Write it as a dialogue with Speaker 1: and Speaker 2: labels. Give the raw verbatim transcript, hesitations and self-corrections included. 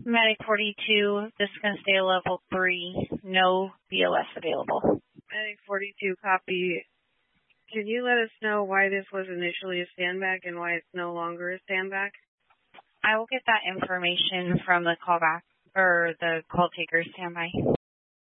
Speaker 1: Medic forty-two, this is going to stay a level three. No B O S available.
Speaker 2: Medic forty-two, copy. Can you let us know why this was initially a standback and why it's no longer a standback?
Speaker 1: I will get that information from the callback or the call taker standby.